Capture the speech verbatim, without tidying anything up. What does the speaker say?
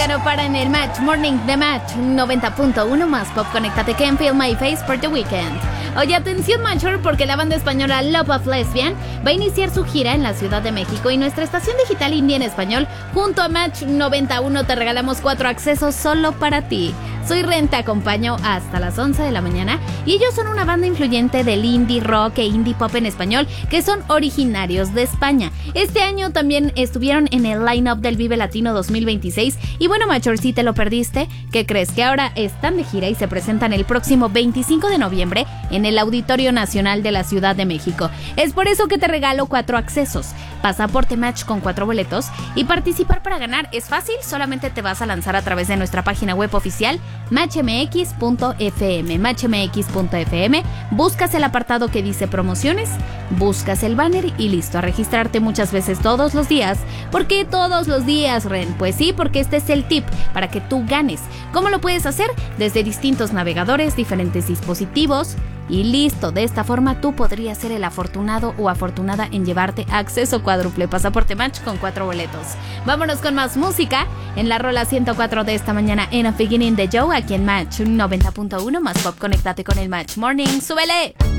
música no para en el Match Morning de Match noventa punto uno más pop. Conéctate, Can't Feel My Face for the Weekend. Oye, atención Matcher, porque la banda española Love of Lesbian va a iniciar su gira en la Ciudad de México y nuestra estación digital indie en español junto a Match noventa y uno te regalamos cuatro accesos solo para ti. Soy Ren, te acompaño hasta las once de la mañana y ellos son una banda influyente del indie rock e indie pop en español que son originarios de España. Este año también estuvieron en el line-up del Vive Latino dos mil veintiséis y bueno, Machor, si te lo perdiste, ¿qué crees? Que ahora están de gira y se presentan el próximo veinticinco de noviembre en el Auditorio Nacional de la Ciudad de México. Es por eso que te regalo cuatro accesos, pasaporte Match con cuatro boletos, y participar para ganar es fácil, solamente te vas a lanzar a través de nuestra página web oficial match m x punto f m, match m x punto f m, buscas el apartado que dice promociones, buscas el banner y listo, a registrarte muchas veces todos los días. ¿Por qué todos los días, Ren? Pues sí, porque este es el tip para que tú ganes. ¿Cómo lo puedes hacer? Desde distintos navegadores, diferentes dispositivos y listo. De esta forma tú podrías ser el afortunado o afortunada en llevarte acceso cuádruple, pasaporte Match con cuatro boletos. Vámonos con más música en la rola ciento cuatro de esta mañana, en a Beginning de Joe, aquí en Match noventa punto uno más pop. Conéctate con el Match Morning. ¡Súbele!